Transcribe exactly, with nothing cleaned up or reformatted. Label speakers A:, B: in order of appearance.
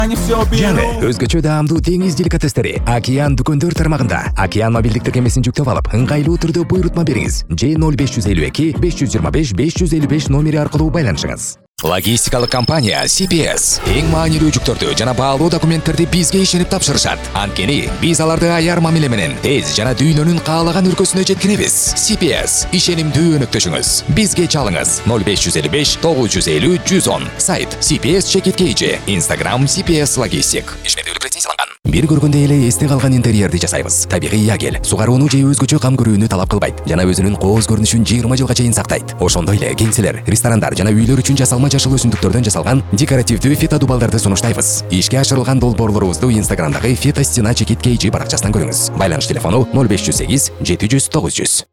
A: жаңы өзгөчө даамдуу деңиз деликатестери Океан дүкөндөр тармагында. Океан мобилдик тиркемесин жүктөп алып, ыңгайлуу түрдө буйрутма бериңиз. же ноль беш жүз элүү эки беш жүз жыйырма беш беш жүз элүү беш номери аркылуу байланышыңыз. Логистикалык компания си пи эс эң маанилүү жүктөрдү жана баалуу документтерди бизге ишенип тапшырышат. Анткени биз аларды аяр мамиле менен тез жана дүйнөнүн каалаган өлкөсүнө жеткиребиз. си пи эс ишенимдүү өнөктөшүңүз. Бизге чалыңыз ноль беш жүз элүү беш тогуз жүз элүү жүз он. Сайт си пи эс чекит кей джи. Instagram си пи эс Logistic. Ишмердүүлүк лицензияланган. Бир көргөндө эле эсте калган интерьерди жасайбыз. Табигый ягел, сугарууну же өзгөчө кам көрүүнү талап кылбайт жана өзүнүн кооз көрүнүшүн жыйырма жылга чейин сактайт. Ошондой эле кеңселер, ресторандар жана үйлөр үчүн жасалма жашыл өсүмдүктөрдөн жасалган декоративдүү фитодубалдарды сунуштайбыз. Ишке ашырылган долбоорлорубузду Instagramдагы фитостена чекит кей джи баракчасынан көрүңүз. Байланыш телефону ноль беш жүз сегиз жети жүз тогуз жүз.